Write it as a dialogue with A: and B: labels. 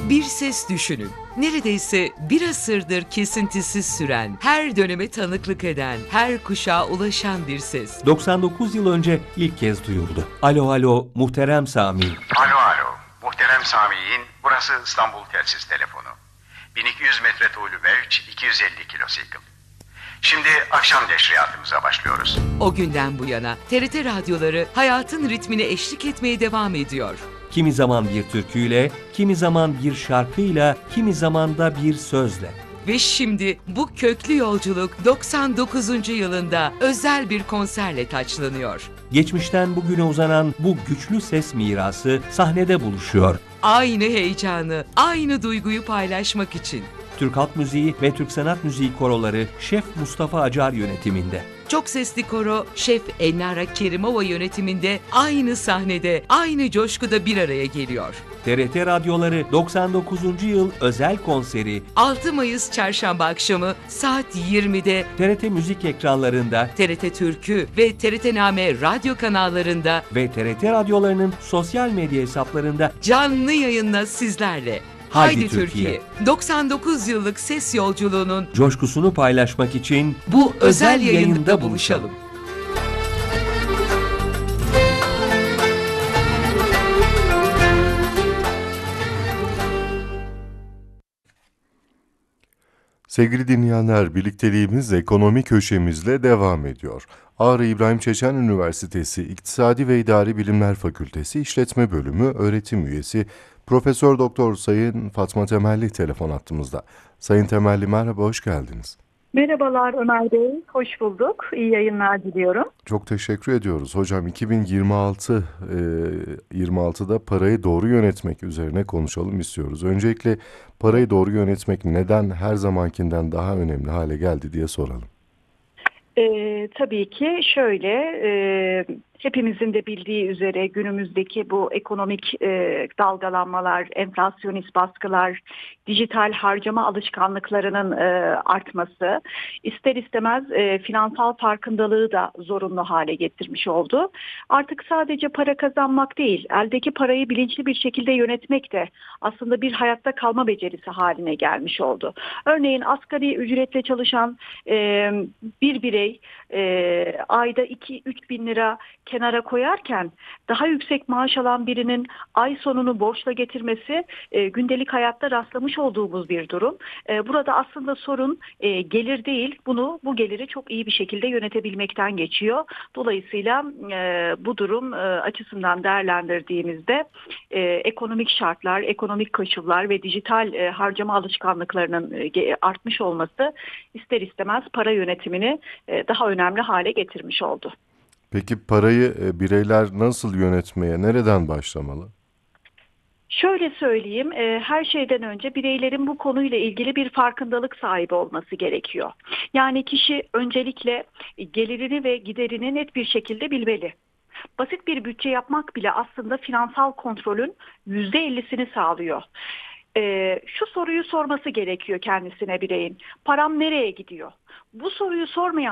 A: Bir ses düşünün. Neredeyse bir asırdır kesintisiz süren, her döneme tanıklık eden, her kuşağa ulaşan bir ses.
B: 99 yıl önce ilk kez duyuldu. Alo alo muhterem Sami.
C: Alo alo, muhterem Sami'nin burası İstanbul telsiz telefonu. 1200 metre tuğlu mevç, 250 kilosikl. Şimdi akşam neşriyatımıza başlıyoruz.
A: O günden bu yana TRT radyoları hayatın ritmine eşlik etmeye devam ediyor.
B: Kimi zaman bir türküyle, kimi zaman bir şarkıyla, kimi zaman da bir sözle.
A: Ve şimdi bu köklü yolculuk 99. yılında özel bir konserle taçlanıyor.
B: Geçmişten bugüne uzanan bu güçlü ses mirası sahnede buluşuyor.
A: Aynı heyecanı, aynı duyguyu paylaşmak için.
B: Türk Halk Müziği ve Türk Sanat Müziği koroları Şef Mustafa Acar yönetiminde.
A: Çok sesli koro Şef Elnara Kerimova yönetiminde aynı sahnede, aynı coşkuda bir araya geliyor.
B: TRT radyoları 99. yıl özel konseri
A: 6 Mayıs çarşamba akşamı saat 20'de
B: TRT müzik ekranlarında
A: TRT Türkü ve TRT Name radyo kanallarında
B: ve TRT radyolarının sosyal medya hesaplarında
A: canlı yayınla sizlerle. Haydi Türkiye. 99 yıllık ses yolculuğunun
B: coşkusunu paylaşmak için
A: bu özel yayında buluşalım.
D: Sevgili dinleyenler, birlikteliğimiz ekonomi köşemizle devam ediyor. Ağrı İbrahim Çeçen Üniversitesi İktisadi ve İdari Bilimler Fakültesi İşletme Bölümü öğretim üyesi Profesör Doktor Sayın Fatma Temelli telefon hattımızda. Sayın Temelli merhaba, hoş geldiniz.
E: Merhabalar Ömer Bey, hoş bulduk. İyi yayınlar diliyorum.
D: Çok teşekkür ediyoruz. Hocam 2026'da parayı doğru yönetmek üzerine konuşalım istiyoruz. Öncelikle parayı doğru yönetmek neden her zamankinden daha önemli hale geldi diye soralım.
E: Tabii ki şöyle, hepimizin de bildiği üzere günümüzdeki bu ekonomik dalgalanmalar, enflasyonist baskılar, dijital harcama alışkanlıklarının artması ister istemez finansal farkındalığı da zorunlu hale getirmiş oldu. Artık sadece para kazanmak değil, eldeki parayı bilinçli bir şekilde yönetmek de aslında bir hayatta kalma becerisi haline gelmiş oldu. Örneğin asgari ücretle çalışan bir birey ayda 2-3 bin lira kenara koyarken daha yüksek maaş alan birinin ay sonunu borçla getirmesi gündelik hayatta rastlamış olduğumuz bir durum. Burada aslında sorun gelir değil, bu geliri çok iyi bir şekilde yönetebilmekten geçiyor. Dolayısıyla bu durum açısından değerlendirdiğimizde ekonomik şartlar, ekonomik koşullar ve dijital harcama alışkanlıklarının artmış olması ister istemez para yönetimini daha önemli hale getirmiş oldu.
D: Peki parayı bireyler nasıl yönetmeye, nereden başlamalı?
E: Şöyle söyleyeyim, her şeyden önce bireylerin bu konuyla ilgili bir farkındalık sahibi olması gerekiyor. Yani kişi öncelikle gelirini ve giderini net bir şekilde bilmeli. Basit bir bütçe yapmak bile aslında finansal kontrolün %50'sini sağlıyor. Şu soruyu sorması gerekiyor kendisine bireyin. Param nereye gidiyor? Bu soruyu sormayan